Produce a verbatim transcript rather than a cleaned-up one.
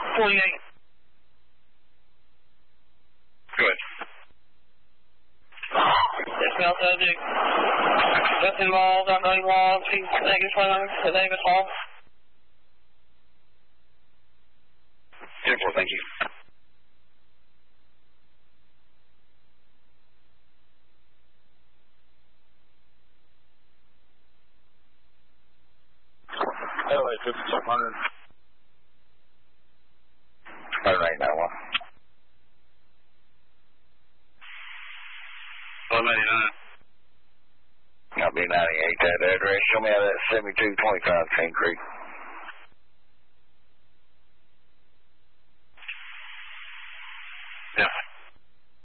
forty-eight. Go ahead. Dismount subject. Justin Walls, I'm running Walls, he's negative one hundred to David Hall. ten four, thank you. L A fifty-two hundred. All right, now one. one ninety-nine. I'll be ninety-eight, that address. Show me how that seventy-two twenty-five King Creek.